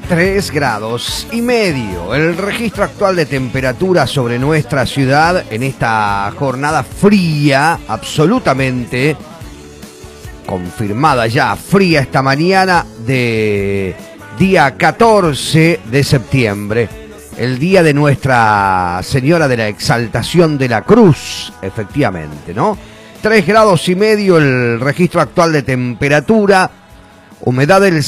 3 grados y medio. El registro actual de temperatura sobre nuestra ciudad en esta jornada fría, absolutamente confirmada ya, fría esta mañana de día 14 de septiembre, el día de Nuestra Señora de la Exaltación de la Cruz, efectivamente, ¿no? 3 grados y medio el registro actual de temperatura. Humedad del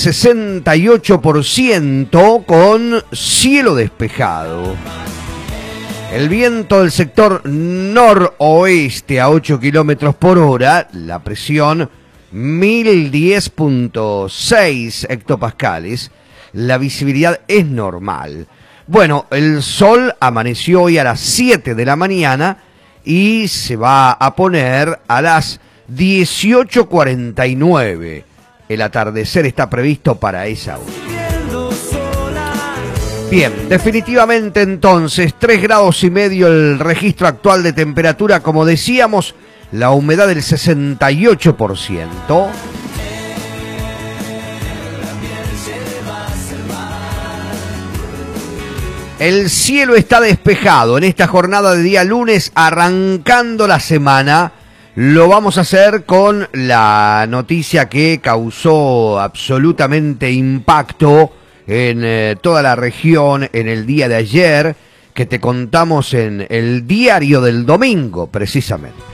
68% con cielo despejado. El viento del sector noroeste a 8 kilómetros por hora. La presión 1010.6 hectopascales. La visibilidad es normal. Bueno, el sol amaneció hoy a las 7 de la mañana y se va a poner a las 18:49. El atardecer está previsto para esa hora. Bien, definitivamente entonces 3 grados y medio el registro actual de temperatura, como decíamos, la humedad del 68%. El cielo está despejado en esta jornada de día lunes, arrancando la semana. Lo vamos a hacer con la noticia que causó absolutamente impacto en toda la región en el día de ayer, que te contamos en el diario del domingo, precisamente.